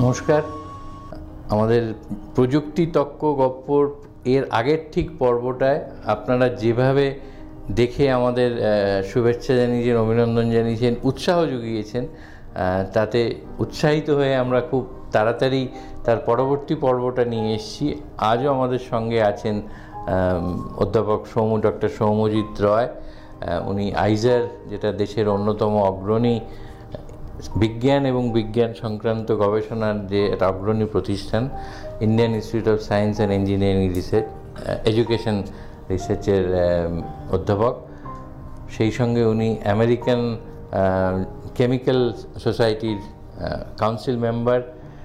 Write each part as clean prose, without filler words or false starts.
নমস্কার। আমাদের প্রযুক্তি তক্ক গপ্পর এর আগের ঠিক পর্বটায় আপনারা যেভাবে দেখে আমাদের শুভেচ্ছা জানিয়েছেন, অভিনন্দন জানিয়েছেন, উৎসাহ জুগিয়েছেন, তাতে উৎসাহিত হয়ে আমরা খুব তাড়াতাড়ি তার পরবর্তী পর্বটা নিয়ে এসেছি। আজও আমাদের সঙ্গে আছেন অধ্যাপক ডক্টর সৌম্যজিৎ রয়। উনি আইজার, যেটা দেশের অন্যতম অগ্রণী বিজ্ঞান এবং বিজ্ঞান সংক্রান্ত গবেষণার যে একটা অগ্রণী প্রতিষ্ঠান, Indian institute of science and engineering research, education রিসার্চের অধ্যাপক। সেই সঙ্গে উনি আমেরিকান কেমিক্যাল সোসাইটির কাউন্সিল মেম্বার।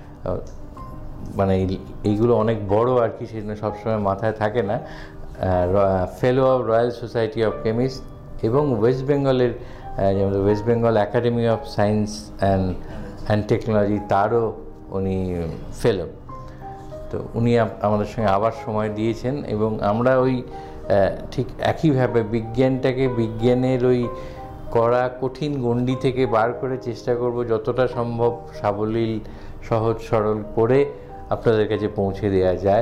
মানে এইগুলো অনেক বড় আর কি, সেজন্য সবসময় মাথায় থাকে না। ফেলো of royal society of chemist এবং ওয়েস্ট বেঙ্গলের যেমন West Bengal academy of science and technology, তারও উনি ফেলো। তো উনি আমাদের সঙ্গে আবার সময় দিয়েছেন এবং আমরা ওই ঠিক একইভাবে বিজ্ঞানটাকে বিজ্ঞানের ওই কড়া কঠিন গণ্ডি থেকে বার করে চেষ্টা করব যতটা সম্ভব সাবলীল, সহজ সরল করে আপনাদের কাছে পৌঁছে দেওয়া যায়।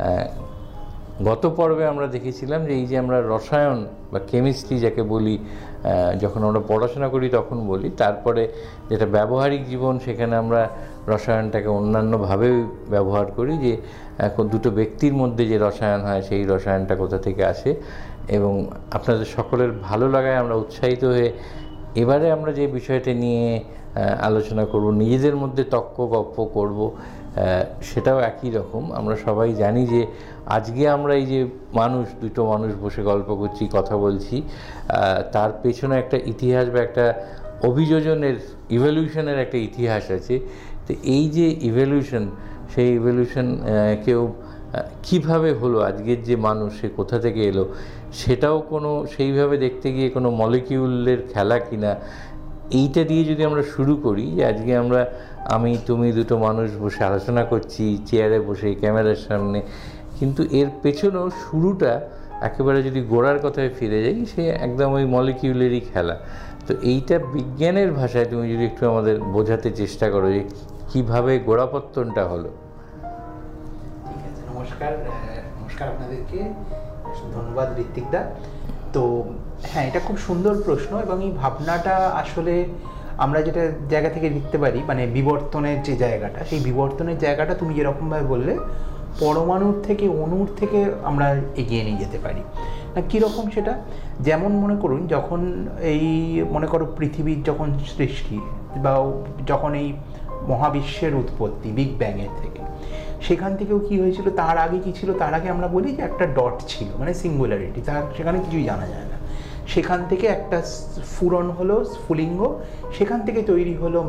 গত পর্বে আমরা দেখেছিলাম যে এই যে আমরা রসায়ন বা কেমিস্ট্রি যাকে বলি, যখন আমরা পড়াশোনা করি তখন বলি, তারপরে যেটা ব্যবহারিক জীবন, সেখানে আমরা রসায়নটাকে অন্যান্যভাবে ব্যবহার করি, যে দুটো ব্যক্তির মধ্যে যে রসায়ন হয় সেই রসায়নটা কোথা থেকে আসে। এবং আপনাদের সকলের ভালো লাগায় আমরা উৎসাহিত হয়ে এবারে আমরা যে বিষয়টা নিয়ে আলোচনা করব, নিজেদের মধ্যে তক্ক গপ্প করব, সেটাও একই রকম। আমরা সবাই জানি যে আজকে আমরা এই যে দুটো মানুষ বসে গল্প করছি, কথা বলছি, তার পেছনে একটা ইতিহাস বা একটা অভিযোজনের, ইভলিউশনের একটা ইতিহাস আছে। তো এই যে ইভলিউশন, সেই ইভলিউশন কেউ কীভাবে হলো, আজকের যে মানুষ সে কোথা থেকে এলো, সেটাও কোনো সেইভাবে দেখতে গিয়ে কোনো মলিকিউলের খেলা কিনা, এইটা দিয়ে যদি আমরা শুরু করি, যে আজকে আমি তুমি দুটো মানুষ বসে আলোচনা করছি চেয়ারে বসে ক্যামেরার সামনে, কিন্তু এর পেছনেও শুরুটা একেবারে যদি গোড়ার কথায় ফিরে যাই, সে একদম ওই মলিকিউলেরই খেলা। তো এইটা বিজ্ঞানের ভাষায় তুমি যদি একটু আমাদের বোঝাতে চেষ্টা করো যে কীভাবে গোড়াপত্তনটা হলো। ঠিক আছে, নমস্কার আপনাদেরকে, ধন্যবাদ ঋত্বিকদা। তো হ্যাঁ, এটা খুব সুন্দর প্রশ্ন এবং এই ভাবনাটা আসলে আমরা যেটা জায়গা থেকে লিখতে পারি, মানে বিবর্তনের যে জায়গাটা, সেই বিবর্তনের জায়গাটা তুমি যেরকমভাবে বললে, পরমাণুর থেকে অণুর থেকে আমরা এগিয়ে নিয়ে যেতে পারি না। কীরকম সেটা? যেমন মনে করুন, যখন মনে করো পৃথিবীর যখন সৃষ্টি বা যখন এই মহাবিশ্বের উৎপত্তি বিগ ব্যাংয়ের থেকে, সেখান থেকেও কি হয়েছিল, তার আগে কি ছিল, তার আগে আমরা বলি যে একটা ডট ছিল, মানে সিঙ্গুলারিটি, সেখানে কিছুই জানা যায় না। সেখান থেকে একটা স্ফুরণ হলো, স্ফুলিঙ্গ, সেখান থেকে তৈরি হলো